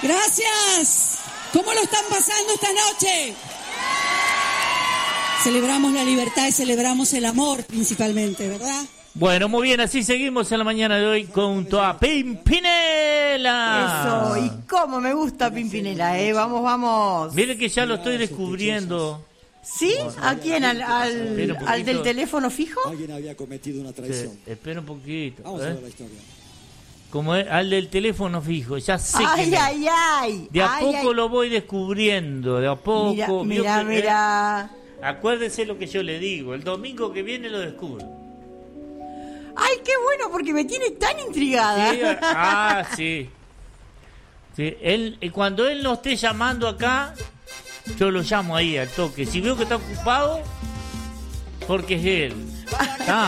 Gracias. ¿Cómo lo están pasando esta noche? Celebramos la libertad y celebramos el amor principalmente, ¿verdad? Bueno, muy bien, así seguimos en la mañana de hoy junto a Pimpinela. Eso, y cómo me gusta Pimpinela, vamos. Mire que ya lo estoy descubriendo. ¿Sí? ¿A quién? ¿Al del teléfono fijo? Alguien había cometido una traición. Sí, espera un poquito. Vamos a ver la historia. Como es, al del teléfono fijo, ya sé Ay. De a poco lo voy descubriendo, de a poco. Mira. Acuérdese lo que yo le digo, el domingo que viene lo descubro. Ay, qué bueno, porque me tiene tan intrigada. Sí. Sí, cuando él no esté llamando acá, yo lo llamo ahí al toque. Si veo que está ocupado, porque es él.